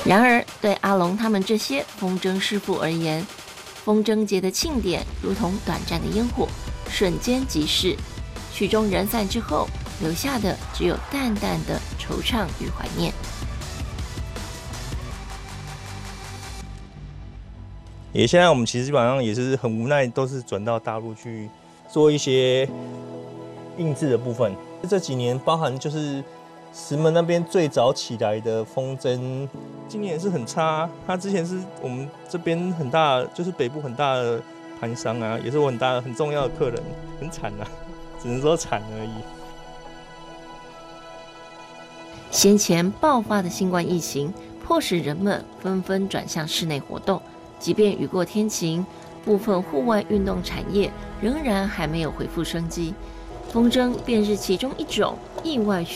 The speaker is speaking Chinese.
然而，对阿龙他们这些风筝师傅而言，风筝节的庆典如同短暂的烟火，瞬间即逝，曲终人散之后，留下的只有淡淡的惆怅与怀念。 现在我们其实基本上也是很无奈，都是转到大陆去做一些印制的部分。这几年包含就是石门那边最早起来的风筝，今年也是很差。他之前是我们这边很大，就是北部很大的盘商啊，也是我很大很重要的客人，很惨啊，只能说惨而已。 先前爆发的新冠疫情，迫使人们纷纷转向室内活动。即便雨过天晴，部分户外运动产业仍然还没有恢复生机，风筝便是其中一种意外